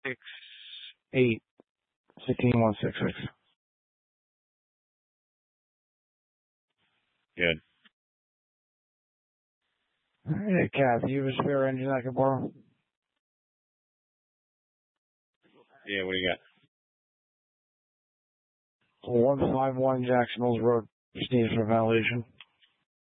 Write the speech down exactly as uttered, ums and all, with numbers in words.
six eight sixteen one six six. Good. Hey, Kath, you have a spare engine I can borrow? Yeah, what do you got? one five one Jackson Mills Road. Just needs for validation.